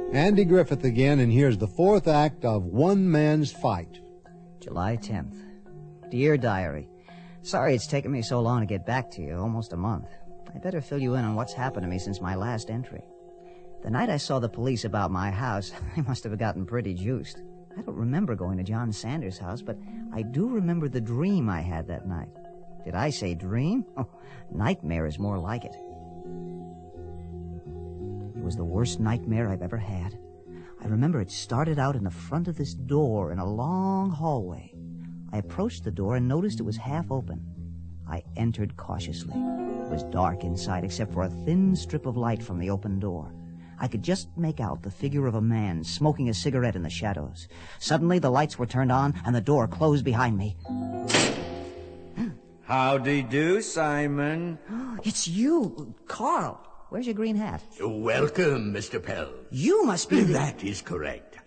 Andy Griffith again, and here's the fourth act of One Man's Fight. July 10th. Dear Diary, sorry it's taken me so long to get back to you, almost a month. I better fill you in on what's happened to me since my last entry. The night I saw the police about my house, I must have gotten pretty juiced. I don't remember going to John Sanders' house, but I do remember the dream I had that night. Did I say dream? Oh, nightmare is more like it. It was the worst nightmare I've ever had. I remember it started out in the front of this door in a long hallway. I approached the door and noticed it was half open. I entered cautiously. It was dark inside except for a thin strip of light from the open door. I could just make out the figure of a man smoking a cigarette in the shadows. Suddenly the lights were turned on and the door closed behind me. Howdy do, Simon. It's you, Carl. Where's your green hat? Welcome, Mr. Pell. You must be... That is correct.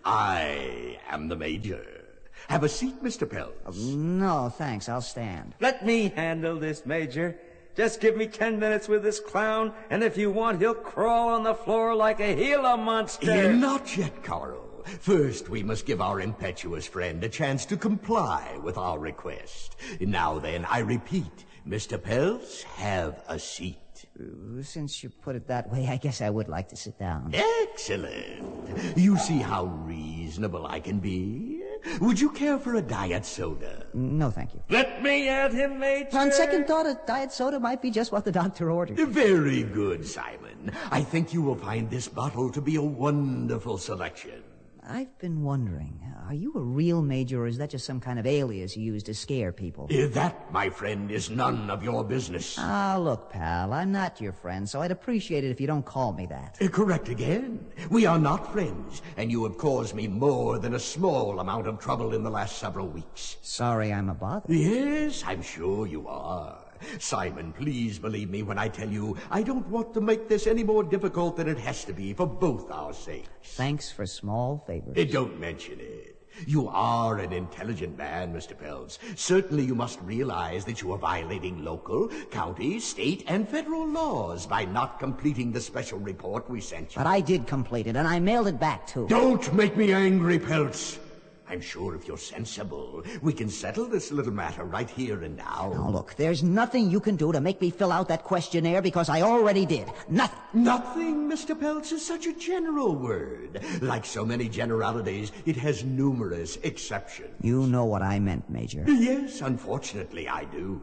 I am the Major. Have a seat, Mr. Pell. No, thanks. I'll stand. Let me handle this, Major. Just give me 10 minutes with this clown, and if you want, he'll crawl on the floor like a Gila monster. Not yet, Carl. First, we must give our impetuous friend a chance to comply with our request. Now then, I repeat, Mr. Pelz, have a seat. Since you put it that way, I guess I would like to sit down. Excellent. You see how reasonable I can be? Would you care for a diet soda? No, thank you. Let me at him, Major. On second thought, a diet soda might be just what the doctor ordered. Very good, Simon. I think you will find this bottle to be a wonderful selection. I've been wondering, are you a real major, or is that just some kind of alias you use to scare people? That, my friend, is none of your business. Look, pal, I'm not your friend, so I'd appreciate it if you don't call me that. Correct again. We are not friends, and you have caused me more than a small amount of trouble in the last several weeks. Sorry I'm a bother. Yes, I'm sure you are. Simon, please believe me when I tell you I don't want to make this any more difficult than it has to be for both our sakes. Thanks for small favors. Don't mention it. You are an intelligent man, Mr. Pelz. Certainly you must realize that you are violating local, county, state, and federal laws by not completing the special report we sent you. But I did complete it, and I mailed it back, too. Don't make me angry, Pelz. I'm sure if you're sensible, we can settle this little matter right here and now. Now, look, there's nothing you can do to make me fill out that questionnaire because I already did. Nothing. Nothing, Mr. Pelz, is such a general word. Like so many generalities, it has numerous exceptions. You know what I meant, Major. Yes, unfortunately, I do.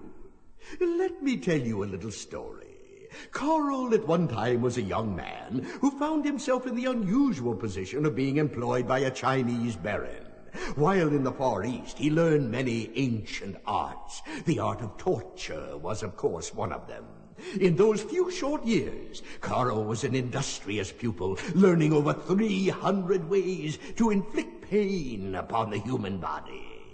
Let me tell you a little story. Carl at one time was a young man who found himself in the unusual position of being employed by a Chinese baron. While in the Far East, he learned many ancient arts. The art of torture was, of course, one of them. In those few short years, Carl was an industrious pupil, learning over 300 ways to inflict pain upon the human body.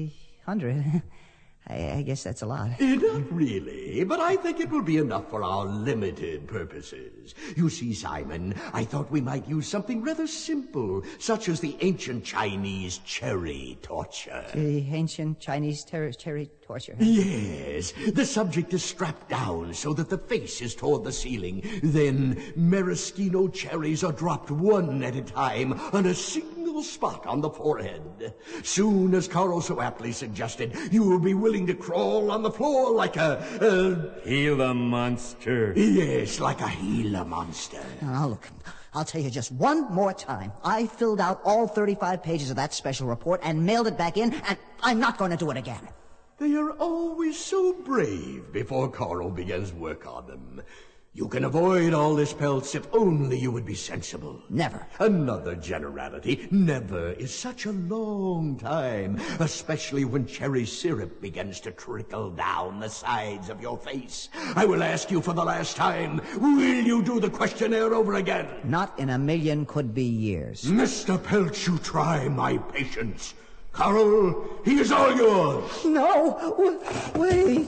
300? I guess that's a lot. Not really, but I think it will be enough for our limited purposes. You see, Simon, I thought we might use something rather simple, such as the ancient Chinese cherry torture. The ancient Chinese cherry torture? Yes. The subject is strapped down so that the face is toward the ceiling. Then maraschino cherries are dropped one at a time on a single spot on the forehead. Soon, as Carl so aptly suggested, you will be willing to crawl on the floor like a Gila monster. Yes, like a Gila monster. Now, look, I'll tell you just one more time. I filled out all 35 pages of that special report and mailed it back in, and I'm not going to do it again. They are always so brave before Carl begins work on them. You can avoid all this, Pelz, if only you would be sensible. Never. Another generality. Never is such a long time, especially when cherry syrup begins to trickle down the sides of your face. I will ask you for the last time, will you do the questionnaire over again? Not in a million could-be years. Mr. Pelz, you try my patience. Carl, he is all yours. No, wait.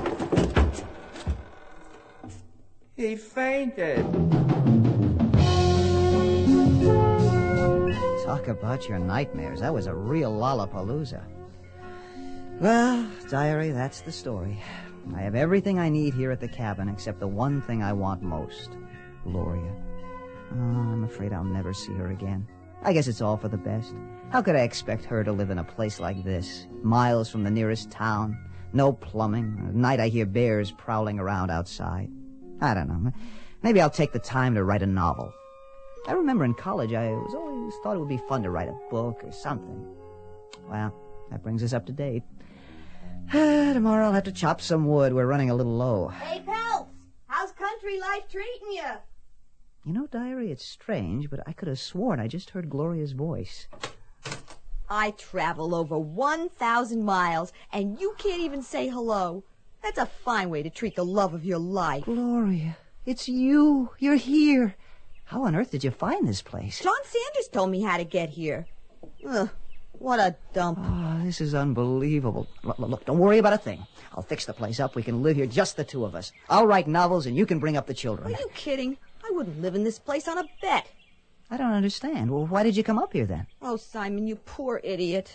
He fainted. Talk about your nightmares. That was a real Lollapalooza. Well, diary, that's the story. I have everything I need here at the cabin except the one thing I want most. Gloria. I'm afraid I'll never see her again. I guess it's all for the best. How could I expect her to live in a place like this, miles from the nearest town? No plumbing. At night I hear bears prowling around outside. I don't know. Maybe I'll take the time to write a novel. I remember in college I always thought it would be fun to write a book or something. Well, that brings us up to date. Tomorrow I'll have to chop some wood. We're running a little low. Hey, Peltz, how's country life treating you? You know, Diary, it's strange, but I could have sworn I just heard Gloria's voice. I travel over 1,000 miles, and you can't even say hello. That's a fine way to treat the love of your life. Gloria, it's you. You're here. How on earth did you find this place? John Sanders told me how to get here. Ugh, what a dump. Oh, this is unbelievable. Look, don't worry about a thing. I'll fix the place up. We can live here, just the two of us. I'll write novels, and you can bring up the children. Are you kidding? I wouldn't live in this place on a bet. I don't understand. Well, why did you come up here then? Oh, Simon, you poor idiot.